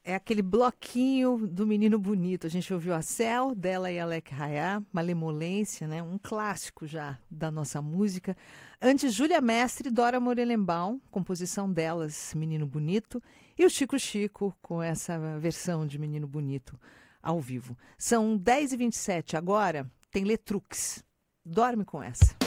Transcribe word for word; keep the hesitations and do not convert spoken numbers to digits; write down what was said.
É aquele bloquinho do Menino Bonito. A gente ouviu a Céu, dela e Alec Rayá, Malemolência, né? Um clássico já da nossa música. Antes, Júlia Mestre e Dora Morelenbaum, composição delas, Menino Bonito. E o Chico Chico, com essa versão de Menino Bonito ao vivo. São dez e vinte e sete agora, tem Letrux. Dorme com essa.